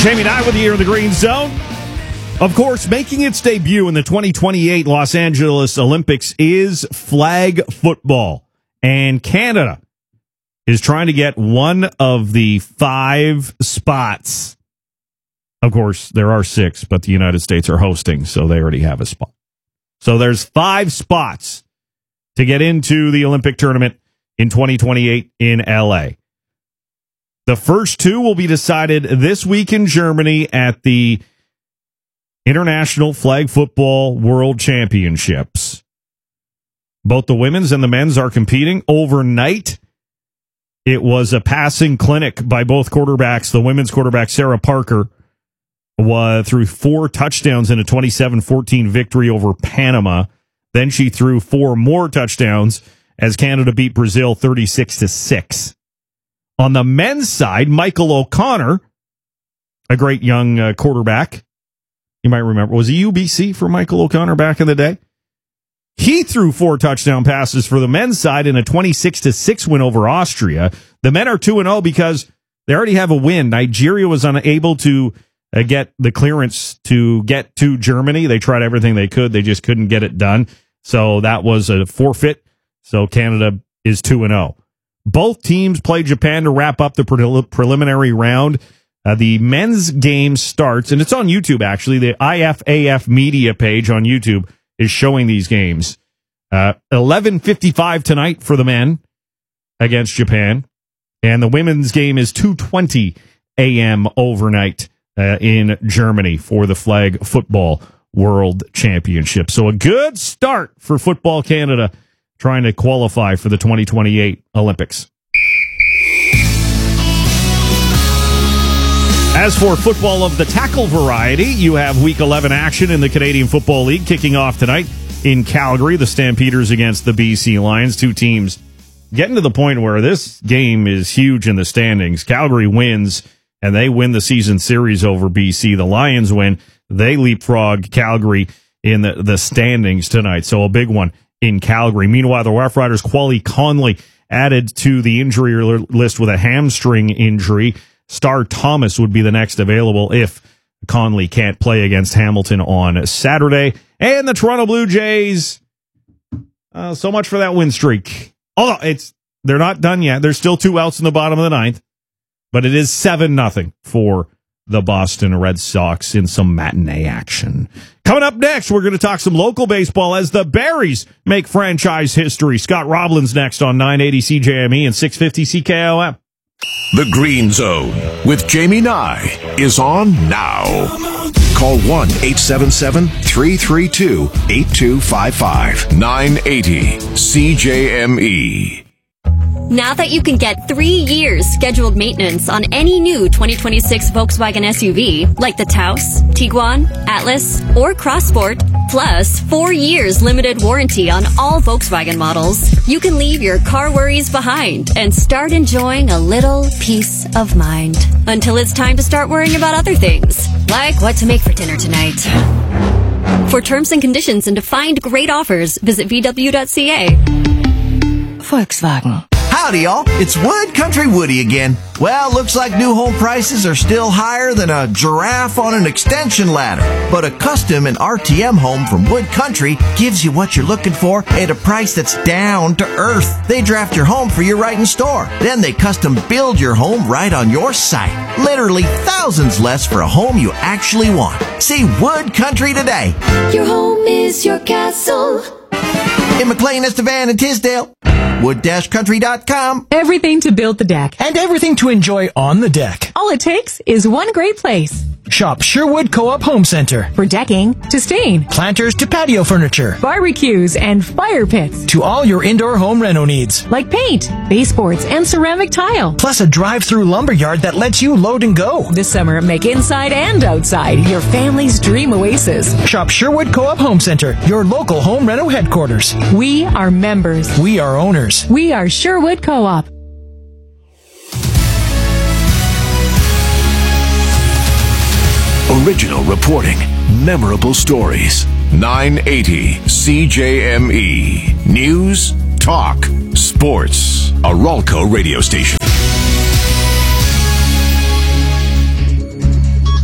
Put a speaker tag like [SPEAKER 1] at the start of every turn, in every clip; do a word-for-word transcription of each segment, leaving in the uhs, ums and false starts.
[SPEAKER 1] Jamie Nye with you here in the Green Zone. Of course, making its debut in the twenty twenty-eight Los Angeles Olympics is flag football. And Canada is trying to get one of the five spots. Of course, there are six, but the United States are hosting, so they already have a spot. So there's five spots to get into the Olympic tournament in twenty twenty-eight in L A. The first two will be decided this week in Germany at the International Flag Football World Championships. Both the women's and the men's are competing overnight. It was a passing clinic by both quarterbacks. The women's quarterback, Sarah Parker, was, threw four touchdowns in a twenty-seven fourteen victory over Panama. Then she threw four more touchdowns as Canada beat Brazil thirty-six to six. On the men's side, Michael O'Connor, a great young uh, quarterback, you might remember, was he U B C for Michael O'Connor back in the day? He threw four touchdown passes for the men's side in a twenty-six to six win over Austria. The men are two and oh because they already have a win. Nigeria was unable to uh, get the clearance to get to Germany. They tried everything they could. They just couldn't get it done. So that was a forfeit. So Canada is two and oh. Both teams play Japan to wrap up the pre- preliminary round. Uh, the men's game starts, and it's on YouTube, actually. The I F A F media page on YouTube is showing these games. Uh, eleven fifty-five tonight for the men against Japan. And the women's game is two twenty a.m. overnight uh, in Germany for the Flag Football World Championship. So a good start for Football Canada, trying to qualify for the twenty twenty-eight Olympics. As for football of the tackle variety, you have Week eleven action in the Canadian Football League kicking off tonight in Calgary. The Stampeders against the B C Lions. Two teams getting to the point where this game is huge in the standings. Calgary wins, and they win the season series over B C. The Lions win. They leapfrog Calgary in the, the standings tonight. So a big one in Calgary. Meanwhile, the Rough Riders' Quali Conley added to the injury list with a hamstring injury. Star Thomas would be the next available if Conley can't play against Hamilton on Saturday. And the Toronto Blue Jays, uh, so much for that win streak. Although it's they're not done yet. There's still two outs in the bottom of the ninth, but it is seven nothing for the Boston Red Sox in some matinee action. Coming up next, we're going to talk some local baseball as the Berries make franchise history. Scott Roblin's next on nine eighty C J M E and six fifty C K O M.
[SPEAKER 2] The Green Zone with Jamie Nye is on now. Call one eight seven seven, three three two, eight two five five. nine eighty C J M E.
[SPEAKER 3] Now that you can get three years scheduled maintenance on any new twenty twenty-six Volkswagen S U V, like the Taos, Tiguan, Atlas, or Crossport, plus four years limited warranty on all Volkswagen models, you can leave your car worries behind and start enjoying a little peace of mind. Until it's time to start worrying about other things, like what to make for dinner tonight. For terms and conditions and to find great offers, visit V W dot C A.
[SPEAKER 4] Volkswagen.
[SPEAKER 5] Howdy, y'all. It's Wood Country Woody again. Well, looks like new home prices are still higher than a giraffe on an extension ladder. But a custom and R T M home from Wood Country gives you what you're looking for at a price that's down to earth. They draft your home for you right in store. Then they custom build your home right on your site. Literally thousands less for a home you actually want. See Wood Country today.
[SPEAKER 6] Your home is your castle.
[SPEAKER 5] In McLean, Estevan, and Tisdale. wood country dot com.
[SPEAKER 7] Everything to build the deck.
[SPEAKER 8] And everything to enjoy on the deck.
[SPEAKER 7] All it takes is one great place.
[SPEAKER 8] Shop Sherwood Co-op Home Center.
[SPEAKER 7] For decking to stain,
[SPEAKER 8] planters to patio furniture,
[SPEAKER 7] barbecues and fire pits,
[SPEAKER 8] to all your indoor home reno needs,
[SPEAKER 7] like paint, baseboards, and ceramic tile.
[SPEAKER 8] Plus a drive-through lumberyard that lets you load and go.
[SPEAKER 7] This summer, make inside and outside your family's dream oasis.
[SPEAKER 8] Shop Sherwood Co-op Home Center, your local home reno headquarters.
[SPEAKER 7] We are members.
[SPEAKER 8] We are owners.
[SPEAKER 7] We are Sherwood Co-op.
[SPEAKER 2] Original reporting, memorable stories. nine eighty C J M E. News, talk, sports. A Ralco radio station.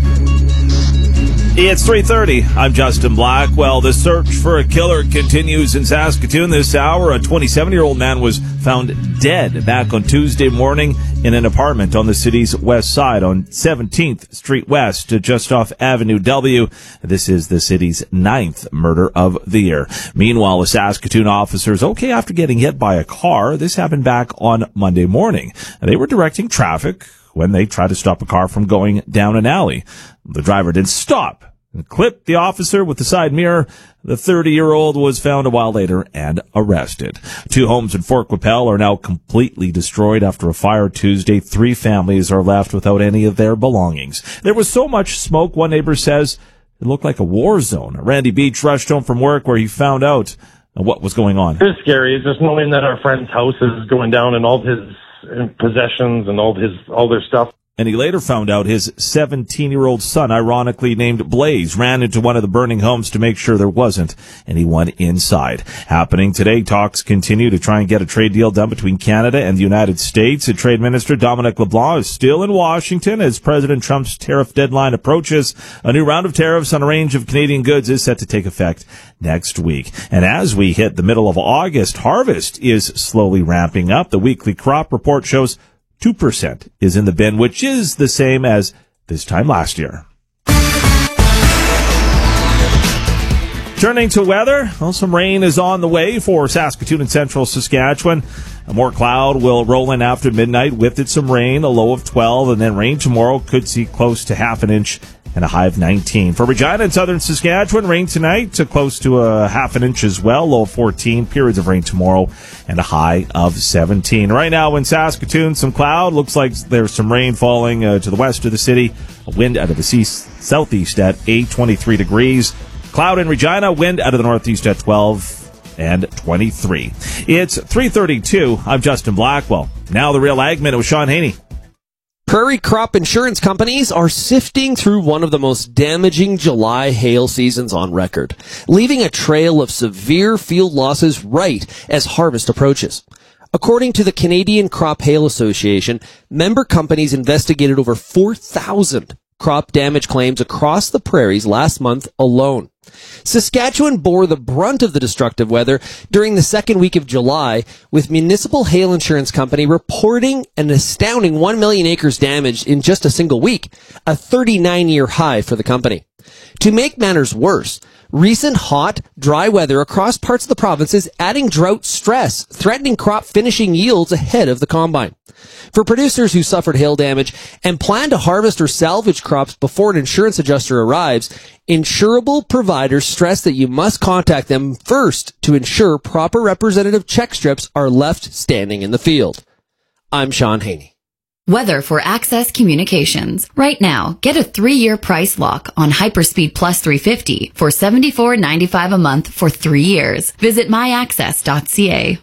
[SPEAKER 4] It's three thirty. I'm Justin Blackwell. The search for a killer continues in Saskatoon this hour. A twenty-seven-year-old man was found dead back on Tuesday morning in an apartment on the city's west side on seventeenth Street West, just off Avenue W. This is the city's ninth murder of the year. Meanwhile, a Saskatoon officer is okay after getting hit by a car. This happened back on Monday morning. They were directing traffic when they tried to stop a car from going down an alley. The driver didn't stop and clipped the officer with the side mirror. The thirty-year-old was found a while later and arrested. Two homes in Fort Qu'Appelle are now completely destroyed after a fire Tuesday. Three families are left without any of their belongings. There was so much smoke, one neighbor says, it looked like a war zone. Randy Beach rushed home from work where he found out what was going on.
[SPEAKER 9] It's scary. It's just knowing that our friend's house is going down and all his possessions and all his all their stuff.
[SPEAKER 4] And he later found out his seventeen-year-old son, ironically named Blaze, ran into one of the burning homes to make sure there wasn't anyone inside. Happening today, talks continue to try and get a trade deal done between Canada and the United States. The Trade Minister, Dominic LeBlanc, is still in Washington as President Trump's tariff deadline approaches. A new round of tariffs on a range of Canadian goods is set to take effect next week. And as we hit the middle of August, harvest is slowly ramping up. The weekly crop report shows two percent is in the bin, which is the same as this time last year. Turning to weather, well, some rain is on the way for Saskatoon and central Saskatchewan. More cloud will roll in after midnight. With it, some rain, a low of twelve, and then rain tomorrow could see close to half an inch and a high of nineteen. For Regina and southern Saskatchewan, rain tonight to close to a half an inch as well, low of fourteen. Periods of rain tomorrow and a high of seventeen. Right now in Saskatoon, some cloud. Looks like there's some rain falling uh, to the west of the city. A wind out of the sea southeast at eight, twenty-three degrees. Cloud in Regina, wind out of the northeast at twelve and twenty-three. It's three thirty-two. I'm Justin Blackwell. Now the Real Ag Minute with Sean Haney.
[SPEAKER 10] Prairie crop insurance companies are sifting through one of the most damaging July hail seasons on record, leaving a trail of severe field losses right as harvest approaches. According to the Canadian Crop Hail Association, member companies investigated over four thousand crop damage claims across the prairies last month alone. Saskatchewan bore the brunt of the destructive weather during the second week of July, with Municipal Hail Insurance Company reporting an astounding one million acres damaged in just a single week, a thirty-nine year high for the company. To make matters worse, recent hot, dry weather across parts of the province is adding drought stress, threatening crop finishing yields ahead of the combine. For producers who suffered hail damage and plan to harvest or salvage crops before an insurance adjuster arrives, insurable providers stress that you must contact them first to ensure proper representative check strips are left standing in the field. I'm Sean Haney.
[SPEAKER 11] Weather for Access Communications. Right now, get a three-year price lock on Hyperspeed Plus three fifty for seventy-four ninety-five a month for three years. Visit my access dot c a.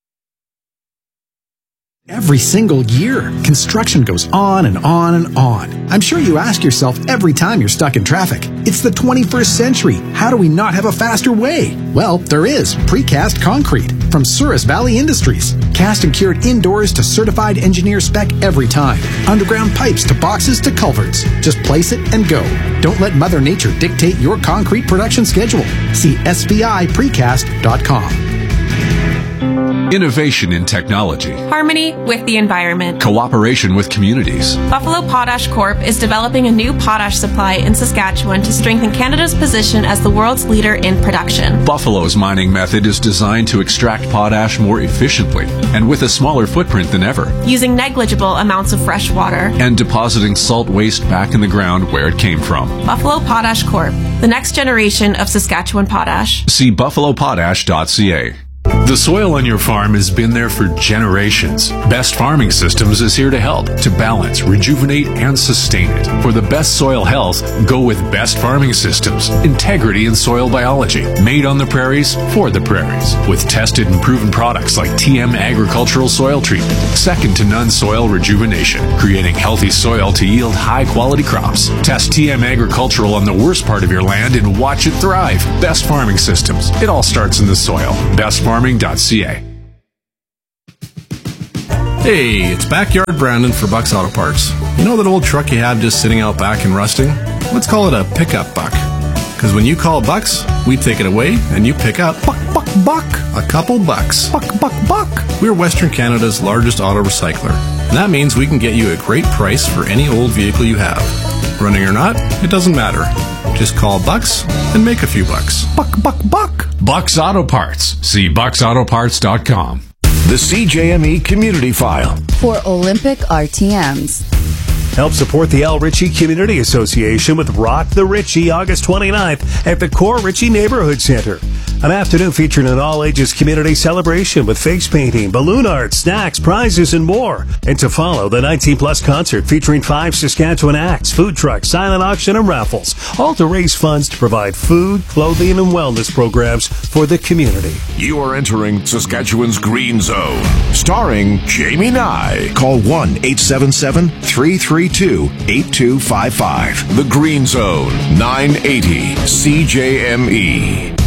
[SPEAKER 12] Every single year, construction goes on and on and on. I'm sure you ask yourself every time you're stuck in traffic, it's the twenty-first century. How do we not have a faster way? Well, there is precast concrete from Souris Valley Industries. Cast and cured indoors to certified engineer spec every time. Underground pipes to boxes to culverts. Just place it and go. Don't let Mother Nature dictate your concrete production schedule. See S V I precast dot com.
[SPEAKER 13] Innovation in technology.
[SPEAKER 14] Harmony with the environment.
[SPEAKER 13] Cooperation with communities.
[SPEAKER 14] Buffalo Potash Corp is developing a new potash supply in Saskatchewan to strengthen Canada's position as the world's leader in production.
[SPEAKER 13] Buffalo's mining method is designed to extract potash more efficiently and with a smaller footprint than ever.
[SPEAKER 14] Using negligible amounts of fresh water.
[SPEAKER 13] And depositing salt waste back in the ground where it came from.
[SPEAKER 14] Buffalo Potash Corp, the next generation of Saskatchewan potash.
[SPEAKER 13] See buffalo potash dot c a. The soil on your farm has been there for generations. Best Farming Systems is here to help, to balance, rejuvenate, and sustain it. For the best soil health, go with Best Farming Systems. Integrity in soil biology. Made on the prairies, for the prairies. With tested and proven products like T M Agricultural Soil Treatment. Second to none soil rejuvenation. Creating healthy soil to yield high-quality crops. Test T M Agricultural on the worst part of your land and watch it thrive. Best Farming Systems. It all starts in the soil. Best Farming dot c a.
[SPEAKER 15] Hey, it's Backyard Brandon for Buck's Auto Parts. You know that old truck you had just sitting out back and rusting? let's call it a pickup buck. Because when you call bucks, we take it away and you pick up buck, buck, buck, a couple bucks. Buck, buck, buck. We're Western Canada's largest auto recycler. And that means we can get you a great price for any old vehicle you have. Running or not, it doesn't matter. Just call Bucks and make a few bucks. Buck, buck, buck.
[SPEAKER 13] Bucks Auto Parts. See bucks auto parts dot com.
[SPEAKER 2] The C J M E Community File.
[SPEAKER 16] For Olympic R T Ms.
[SPEAKER 17] Help support the Al Ritchie Community Association with Rock the Ritchie August twenty-ninth at the Core Ritchie Neighborhood Center. An afternoon featuring an all-ages community celebration with face painting, balloon art, snacks, prizes, and more. And to follow, the nineteen plus concert featuring five Saskatchewan acts, food trucks, silent auction, and raffles, all to raise funds to provide food, clothing, and wellness programs for the community.
[SPEAKER 2] You are entering Saskatchewan's Green Zone, starring Jamie Nye. Call one eight seven seven, three three two, eight two five five. The Green Zone, nine eighty C J M E.